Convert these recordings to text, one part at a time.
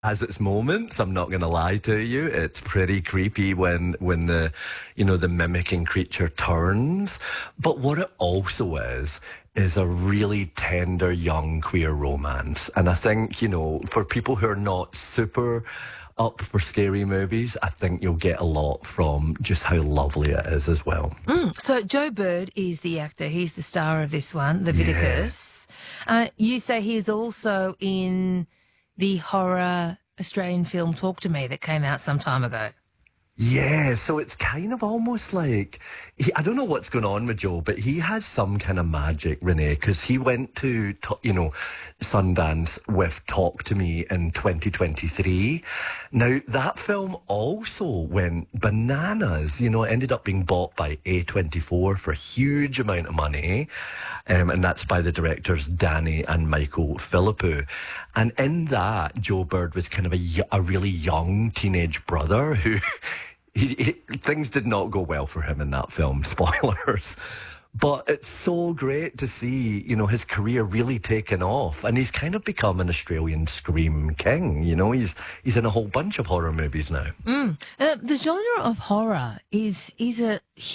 has its moments. I'm not going to lie to you. It's pretty creepy when the, the mimicking creature turns. But what it also is a really tender young queer romance. And I think, for people who are not super up for scary movies, I think you'll get a lot from just how lovely it is as well. So Joe Bird is the actor. He's the star of this one, Leviticus. Yeah. You say he is also in the horror Australian film Talk to Me that came out some time ago. Yeah, so it's kind of almost like, I don't know what's going on with Joe, but he has some kind of magic, Renee, because he went to, Sundance with Talk to Me in 2023. Now, that film also went bananas, it ended up being bought by A24 for a huge amount of money, and that's by the directors Danny and Michael Philippou. And in that, Joe Bird was kind of a really young teenage brother who... things did not go well for him in that film, spoilers. But it's so great to see, his career really taking off. And he's kind of become an Australian scream king, He's in a whole bunch of horror movies now. The genre of horror is a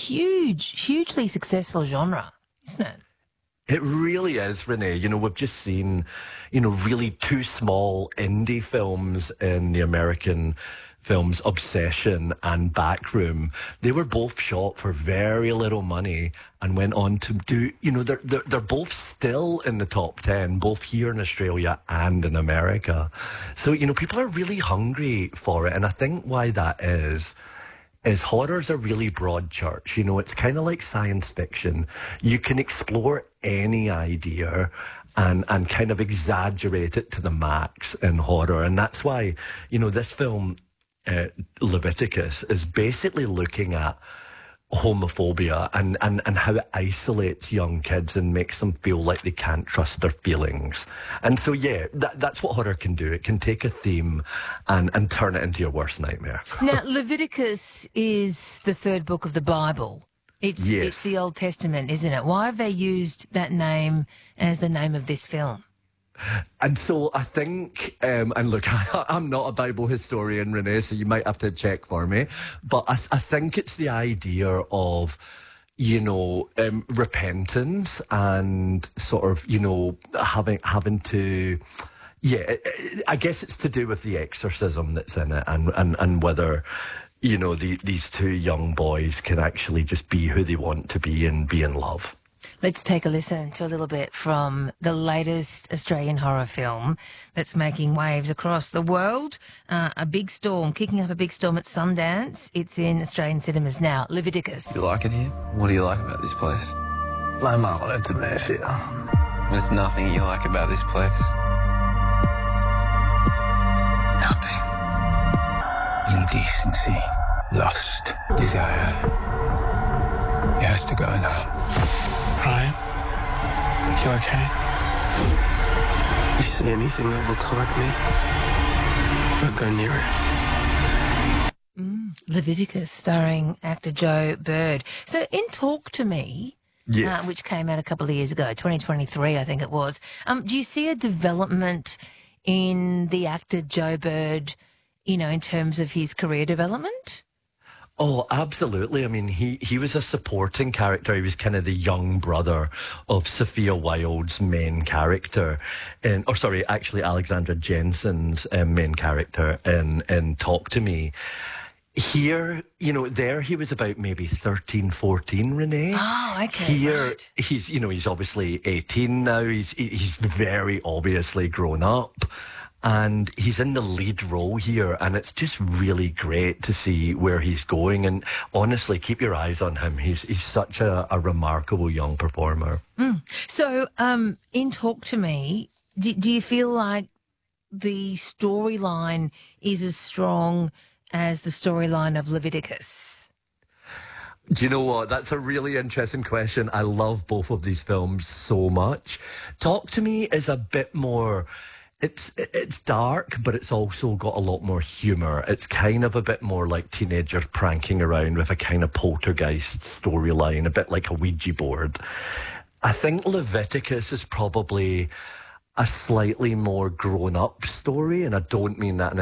hugely successful genre, isn't it? It really is, Renee. We've just seen, really two small indie films in the American films, Obsession and Backroom. They were both shot for very little money and went on to do, they're both still in the top 10, both here in Australia and in America. So, people are really hungry for it. And I think why that is horror's a really broad church. It's kind of like science fiction. You can explore any idea and kind of exaggerate it to the max in horror. And that's why, this film, Leviticus, is basically looking at homophobia and how it isolates young kids and makes them feel like they can't trust their feelings. And so, that's what horror can do. It can take a theme and turn it into your worst nightmare. Now, Leviticus is the third book of the Bible. It's the Old Testament, isn't it? Why have they used that name as the name of this film? And so I think, and look, I'm not a Bible historian, Renee, so you might have to check for me, but I think it's the idea of, repentance and sort of, having to, I guess it's to do with the exorcism that's in it and whether, these two young boys can actually just be who they want to be and be in love. Let's take a listen to a little bit from the latest Australian horror film that's making waves across the world. Kicking up a big storm at Sundance. It's in Australian cinemas now. Leviticus. You like it here? What do you like about this place? Like Marlon to Mayfield. There's nothing you like about this place. Nothing. Indecency, lust, desire. It has to go now. Ryan, you okay? You see anything that looks like me? Don't go near it. Leviticus, starring actor Joe Bird. So in Talk to Me, which came out a couple of years ago, 2023 I think it was, do you see a development in the actor Joe Bird, in terms of his career development? Oh, absolutely. I mean, he was a supporting character. He was kind of the young brother of Sophia Wilde's main character, Alexandra Jensen's main character in Talk to Me. Here, there he was about maybe 13, 14, Renee. Oh, okay. Here, right. he's obviously 18 now. He's very obviously grown up. And he's in the lead role here, and it's just really great to see where he's going. And honestly, keep your eyes on him. He's such a remarkable young performer. So, in Talk to Me, do you feel like the storyline is as strong as the storyline of Leviticus? Do you know what? That's a really interesting question. I love both of these films so much. Talk to Me is a bit more... It's dark, but it's also got a lot more humour. It's kind of a bit more like teenagers pranking around with a kind of poltergeist storyline, a bit like a Ouija board. I think Leviticus is probably a slightly more grown-up story, and I don't mean that in